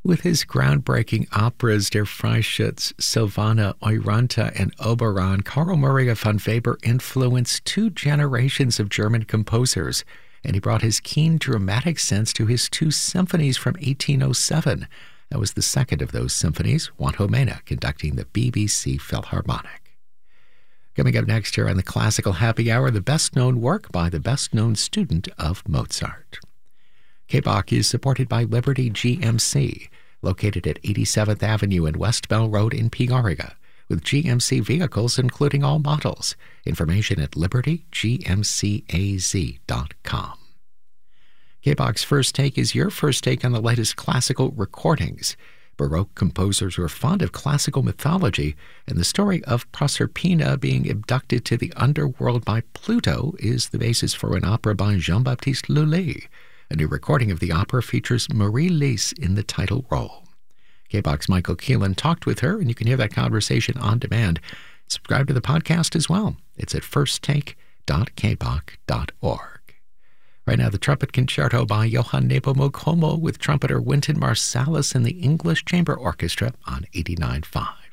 With his groundbreaking operas Der Freischütz, Silvana, Euranta, and Oberon, Karl Maria von Weber influenced two generations of German composers, and he brought his keen dramatic sense to his two symphonies from 1807. That was the second of those symphonies, Juan Jomena conducting the BBC Philharmonic. Coming up next here on the Classical Happy Hour, the best-known work by the best-known student of Mozart. K-Bach is supported by Liberty GMC, located at 87th Avenue and West Bell Road in Peoria, with GMC vehicles including all models. Information at libertygmcaz.com. K-Bach's First Take is your first take on the latest classical recordings. Baroque composers were fond of classical mythology, and the story of Proserpina being abducted to the underworld by Pluto is the basis for an opera by Jean-Baptiste Lully. A new recording of the opera features Marie Lys in the title role. K-Bach's Michael Keelan talked with her, and you can hear that conversation on demand. Subscribe to the podcast as well. It's at firsttake.kbach.org. Right now, the Trumpet Concerto by Johann Nepomuk Hummel with trumpeter Wynton Marsalis and the English Chamber Orchestra on 89.5.